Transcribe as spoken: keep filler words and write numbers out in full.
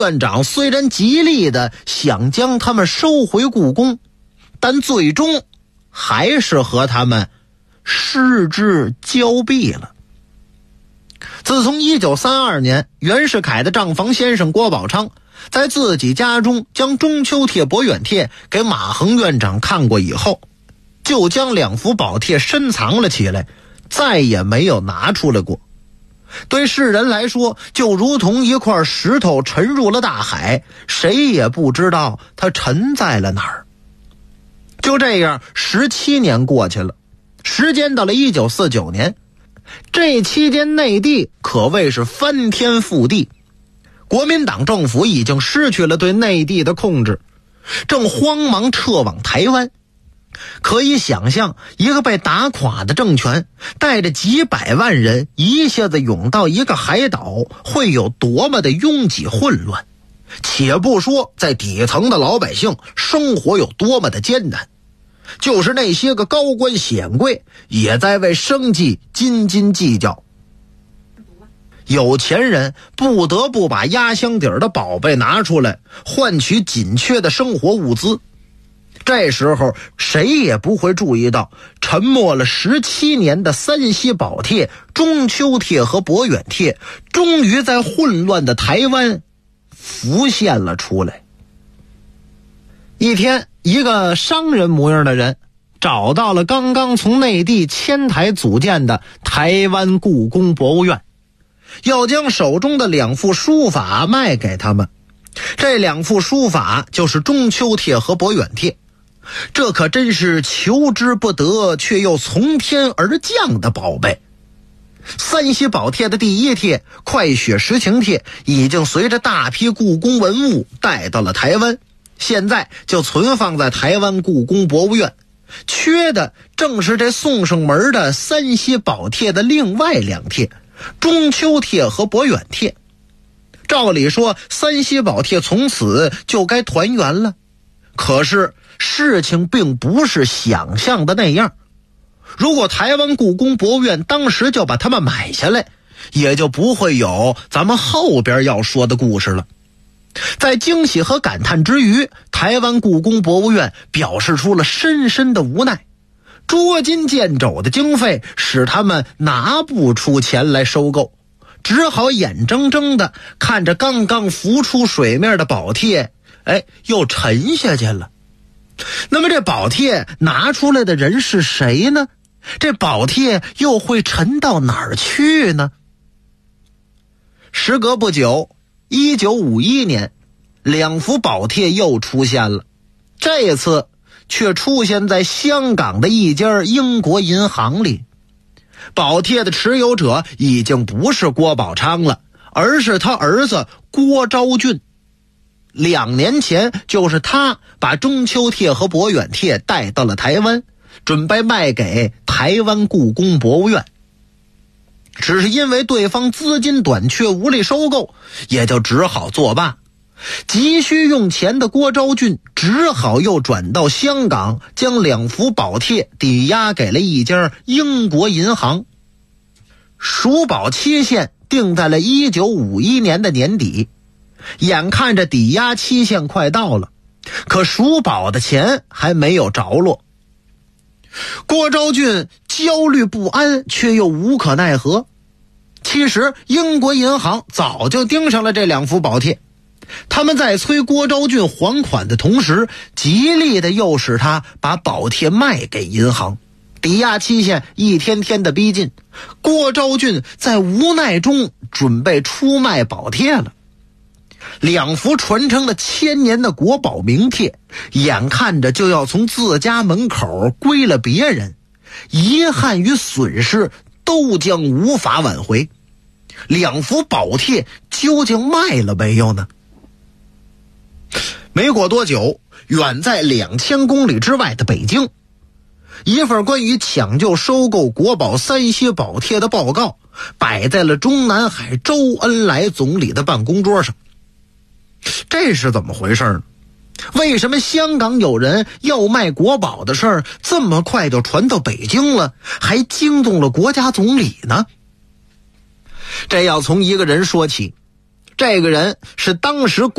院长虽然极力的想将他们收回故宫，但最终还是和他们失之交臂了。自从一九三二年，袁世凯的账房先生郭宝昌在自己家中将中秋帖、博远帖给马恒院长看过以后，就将两幅宝帖深藏了起来，再也没有拿出来过。对世人来说，就如同一块石头沉入了大海，谁也不知道它沉在了哪儿。就这样，十七年过去了，时间到了一九四九年，这期间内地可谓是翻天覆地，国民党政府已经失去了对内地的控制，正慌忙撤往台湾。可以想象，一个被打垮的政权带着几百万人一下子涌到一个海岛，会有多么的拥挤混乱。且不说在底层的老百姓生活有多么的艰难，就是那些个高官显贵也在为生计斤斤计较。有钱人不得不把压箱底儿的宝贝拿出来换取紧缺的生活物资。这时候谁也不会注意到，沉默了十七年的三西宝帖、中秋帖和博远帖终于在混乱的台湾浮现了出来。一天，一个商人模样的人找到了刚刚从内地迁台组建的台湾故宫博物院，要将手中的两幅书法卖给他们。这两幅书法就是中秋帖和博远帖，这可真是求之不得却又从天而降的宝贝。三西宝帖的第一帖快雪时晴帖已经随着大批故宫文物带到了台湾，现在就存放在台湾故宫博物院。缺的正是这送上门的三西宝帖的另外两帖，中秋帖和博远帖。照理说，三西宝帖从此就该团圆了，可是事情并不是想象的那样。如果台湾故宫博物院当时就把它们买下来，也就不会有咱们后边要说的故事了。在惊喜和感叹之余，台湾故宫博物院表示出了深深的无奈。捉襟见肘的经费使他们拿不出钱来收购，只好眼睁睁地看着刚刚浮出水面的宝帖，哎，又沉下去了。那么这宝帖拿出来的人是谁呢？这宝帖又会沉到哪儿去呢？时隔不久，一九五一年，两幅宝帖又出现了，这次却出现在香港的一家英国银行里。宝帖的持有者已经不是郭宝昌了，而是他儿子郭昭俊。两年前，就是他把中秋帖和博远帖带到了台湾，准备卖给台湾故宫博物院。只是因为对方资金短缺，无力收购，也就只好作罢。急需用钱的郭昭俊只好又转到香港，将两幅宝帖抵押给了一家英国银行。赎宝期限定在了一九五一年的年底，眼看着抵押期限快到了，可赎宝的钱还没有着落。郭昭俊焦虑不安，却又无可奈何。其实英国银行早就盯上了这两幅宝帖，他们在催郭昭俊还款的同时，极力的诱使他把宝帖卖给银行。抵押期限一天天的逼近，郭昭俊在无奈中准备出卖宝帖了。两幅传承了千年的国宝名帖，眼看着就要从自家门口归了别人，遗憾与损失都将无法挽回。两幅宝帖究竟卖了没有呢？没过多久，远在两千公里之外的北京，一份关于抢救收购国宝三西宝帖的报告摆在了中南海周恩来总理的办公桌上。这是怎么回事呢？为什么香港有人要卖国宝的事儿这么快就传到北京了，还惊动了国家总理呢？这要从一个人说起，这个人是当时